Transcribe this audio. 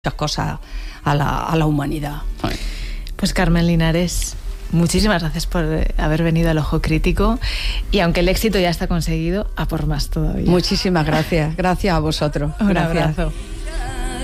muchas cosas a la humanidad. Pues Carmen Linares, muchísimas gracias por haber venido al Ojo Crítico, y aunque el éxito ya está conseguido, a por más todavía. Muchísimas gracias. Gracias a vosotros. Un Gracias. abrazo.